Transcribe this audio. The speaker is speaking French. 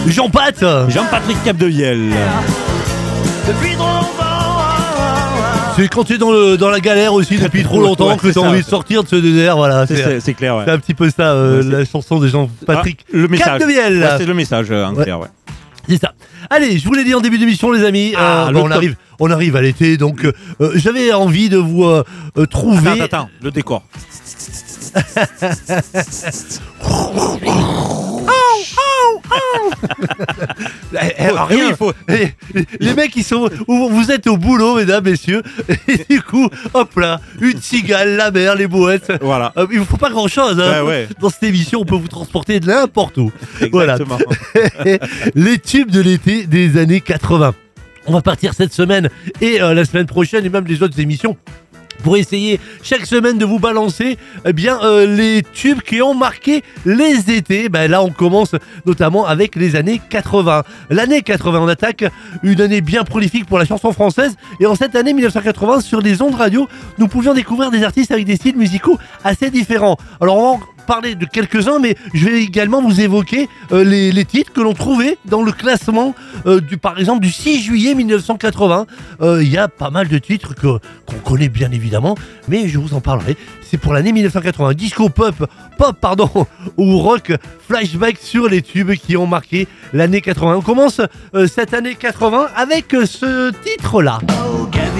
Jean-Pat. Jean-Patrick Capdevielle. Depuis trop longtemps. C'est quand tu es dans la galère aussi depuis trop longtemps Ouais, que tu as envie de sortir de ce désert. Voilà, C'est clair, ouais. c'est un petit peu ça, Ouais, la chanson de Jean-Patrick Le message. Capdevielle. Ouais, c'est le message, en clair, ouais. C'est ça. Allez, je vous l'ai dit en début d'émission, les amis. Le top. On arrive à l'été, donc j'avais envie de vous trouver. Attends, le décor. Alors, rien, oui, les mecs, vous êtes au boulot, mesdames, messieurs, et du coup, hop là, une cigale, la mer, les bouettes. Voilà. Il vous faut pas grand chose, hein. Ouais. Dans cette émission, on peut vous transporter de n'importe où. Exactement. Voilà. Les tubes de l'été des années 80. On va partir cette semaine et la semaine prochaine et même les autres émissions pour essayer chaque semaine de vous balancer les tubes qui ont marqué les étés. Là, on commence notamment avec les années 80. L'année 80, on attaque une année bien prolifique pour la chanson française. Et en cette année 1980, sur les ondes radio, nous pouvions découvrir des artistes avec des styles musicaux assez différents. Alors, on va en parler de quelques-uns, mais je vais également vous évoquer les titres que l'on trouvait dans le classement par exemple du 6 juillet 1980. Il y a pas mal de titres qu'on connaît bien évidemment, mais je vous en parlerai. C'est pour l'année 1980. Disco pop ou rock, flashback sur les tubes qui ont marqué l'année 80. On commence cette année 80 avec ce titre-là. Oh, Kevin.